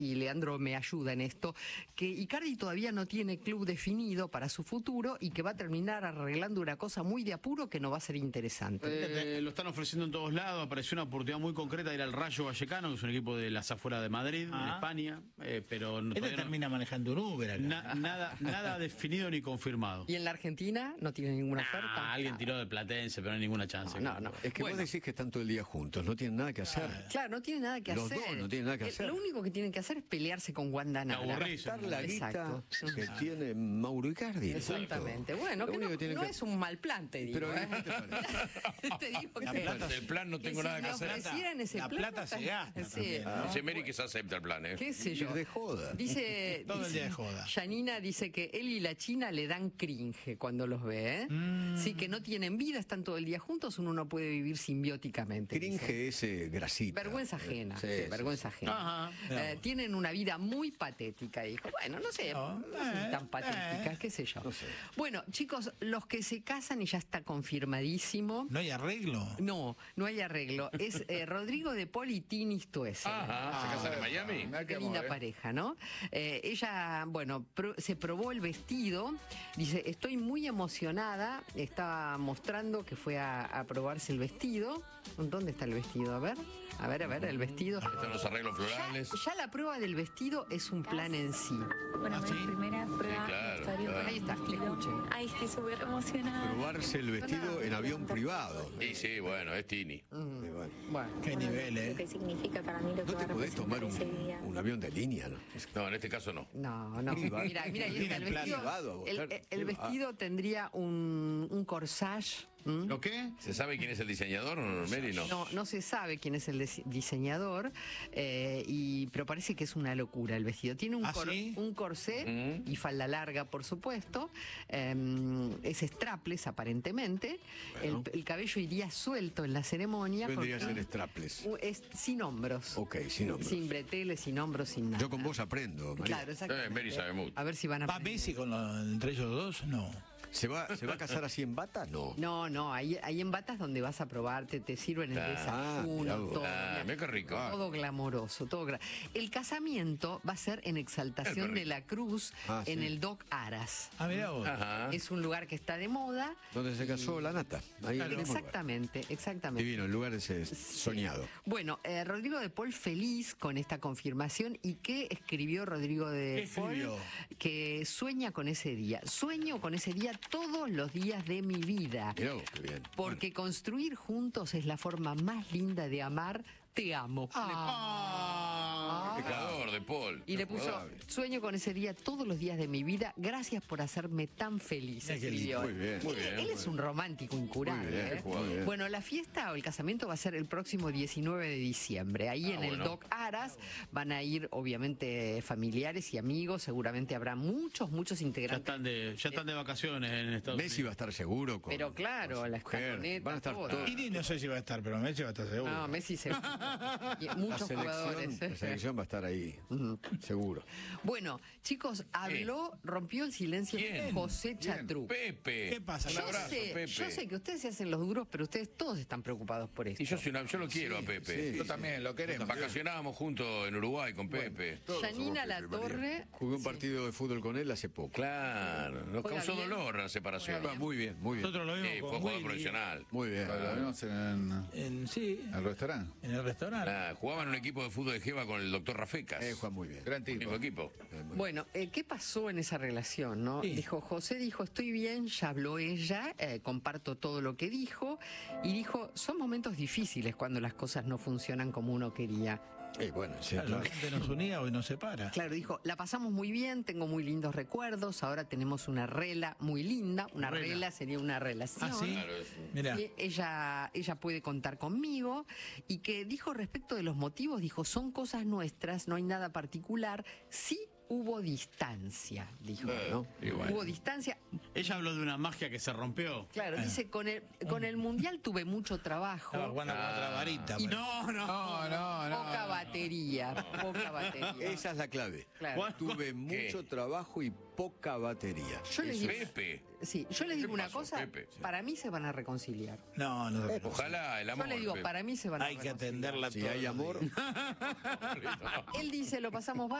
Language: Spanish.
y Leandro me ayuda en esto, que Icardi todavía no tiene club definido para su futuro y que va a terminar arreglando una cosa muy de apuro que no va a ser interesante. Lo están ofreciendo en todos lados. Apareció una oportunidad muy concreta de ir al Rayo Vallecano, que es un equipo de las afueras de Madrid, en España, pero termina manejando un Uber acá. Nada definido ni confirmado. ¿Y en la Argentina no tiene ninguna oferta? Alguien tiró de Platense, pero no hay ninguna chance. No. Es que vos decís que están todo el día juntos, no tienen nada que hacer. Claro, no tienen nada que Los hacer. dos no tienen nada que hacer. Lo único que tienen que hacer es pelearse con Wanda Nara. Gastar la guita Exacto. que tiene Mauro Icardi. Exactamente. Bueno, Lo que único que tiene no que- es un mal plan, te digo. Pero, ¿eh? ¿qué te parece? Te digo La que plata, El plan no tengo si nada que me hacer. ofrecieran ese La plan, plata se gasta sí. también, ¿no? Dice Mary que se acepta el plan, ¿eh? ¿Qué sé yo? Ir de joda. Dice, Todo el día de joda. Janina dice que él y la China le dan cringe cuando los ve, ¿eh? Sí, que no tienen vida, están todo el día juntos, uno no puede vivir simbióticamente. dice. Cringe es grasita. Vergüenza ajena, Sí, sí, sí. vergüenza ajena. Ajá. Tienen una vida muy patética, dijo. Bueno, no sé, no sé si tan patética, qué sé yo. No sé. Bueno, chicos, los que se casan y ya está confirmadísimo. ¿No hay arreglo? No hay arreglo. Es Rodrigo de Paul y Tini Stoessel. Ajá, ¿se casan en Miami? Qué linda pareja, ¿no? Ella, bueno, se probó el vestido. Dice, estoy muy emocionada. Estaba mostrando que fue a probarse el vestido. ¿Dónde está el vestido? A ver, el vestido. Están los arreglos florales. Ya la prueba del vestido es un plan en sí. Bueno, ¿sí? mi primera prueba Sí, claro, estaría claro. con Ahí está, escuchen. Ay, estoy súper emocionada. Probarse el vestido en avión privado. Y sí, bueno, es Tini. Y bueno, Bueno. ¿Qué nivel, Lo que significa para mí lo que no va te a podés tomar representar ese día. un avión de línea, ¿no? No, en este caso no. No. Privado. Mira, ahí está el Tienen plan vestido. privado a buscar. El vestido tendría un corsage. ¿Lo qué? ¿Se sabe quién es el diseñador, Mary? No. No se sabe quién es el diseñador, pero parece que es una locura el vestido. Tiene ¿Sí? un corsé y falda larga, por supuesto. Es strapless, aparentemente. Bueno. El cabello iría suelto en la ceremonia. Vendría a porque ser strapless. es sin hombros. Ok, sin hombros. Sin breteles, sin hombros, sin nada. Yo con vos aprendo, María. Claro, exactamente. Mary sabe mucho. A ver si van a ¿Va aprender. Messi entre ellos dos? No. ¿Se va a casar así en bata? No. No, hay en batas donde vas a probarte, te sirven el mirá desayuno, vos. todo. Mira qué rico. Todo glamoroso, El casamiento va a ser en Exaltación de la Cruz, en sí. el Doc Aras. Ah, mirá vos. Ajá. Es un lugar que está de moda. Donde se casó la nata. Ahí en el mismo lugar. Exactamente. Divino, el lugar ese soñado. Bueno, Rodrigo de Paul feliz con esta confirmación. ¿Y qué escribió Rodrigo de ¿Qué Paul? escribió? Que sueña con ese día. Sueño con ese día todos los días de mi vida. Mirá vos, qué bien. Porque construir juntos es la forma más linda de amar. Te amo. Pecador de Paul. Y le puso, sueño con ese día todos los días de mi vida. Gracias por hacerme tan feliz. Mira qué escribió. lindo. Muy bien. Muy bien, Él muy es un romántico incurable. Muy bien, ¿eh? muy bien. Bueno, la fiesta o el casamiento va a ser el próximo 19 de diciembre. Ahí en el bueno. Doc Aras van a ir, obviamente, familiares y amigos. Seguramente habrá muchos Ya integrantes. están de vacaciones en Estados Messi Unidos. va a estar seguro con. Pero claro, con su la mujer. escaloneta, Van a estar todo. todos. Tini no sé si va a estar, pero Messi va a estar seguro. No, Messi se... y La muchos jugadores. selección va a estar ahí, seguro. Bueno, chicos, rompió el silencio ¿Quién? José Chatruc. Pepe. ¿Qué pasa? Un Yo abrazo, Pepe. sé que ustedes se hacen los duros, pero ustedes todos están preocupados por esto. Y yo lo quiero a Pepe. sí. Yo también lo queremos. Vacacionábamos juntos en Uruguay con Pepe. Janina Latorre. Jugué un partido de fútbol con él hace poco. Claro, nos Juega causó bien. dolor la separación. Va muy bien, muy bien. Nosotros lo vimos Sí, fue con jugador Willy. profesional. Muy bien. Lo vimos en Sí, el restaurante. en el restaurante. Jugaba en un equipo de fútbol de Jeva con el doctor Rafecas. Juega muy bien. Gran tipo. Mismo equipo. Bueno, ¿qué pasó en esa relación, no? Sí. José dijo, estoy bien, ya habló ella, comparto todo lo que dijo, y dijo, son momentos difíciles cuando las cosas no funcionan como uno quería. Bueno, sí, Claro, claro. la gente nos unía, hoy nos separa. Claro, dijo, la pasamos muy bien, tengo muy lindos recuerdos, ahora tenemos una rela muy linda, una rela sería una relación. Ah, sí. Claro, Mira. Y ella puede contar conmigo, y que dijo respecto de los motivos, dijo, son cosas nuestras, no hay nada particular, sí hubo distancia, dijo. Bueno, igual. Hubo distancia. Ella habló de una magia que se rompió. Claro, dice, con el Mundial tuve mucho trabajo. Estaba jugando con otra varita. Y No. Poca batería. esa es la clave. Claro. Tuve mucho trabajo y poca batería. Yo les digo, Pepe. sí, yo les digo ¿Qué una pasó, cosa, Pepe? para mí se van a reconciliar. No. Ojalá el Yo amor. les digo, Pepe. para mí se van a Hay que reconciliar. atenderla Si todos hay los amor, días. Él dice, lo pasamos